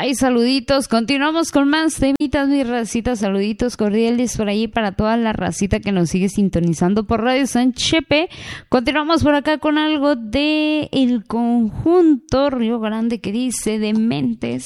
Ay, saluditos. Continuamos con más temitas, mi racita. Saluditos cordiales por ahí para toda la racita que nos sigue sintonizando por Radio San Chepe. Continuamos por acá con algo de el conjunto Río Grande que dice Dementes.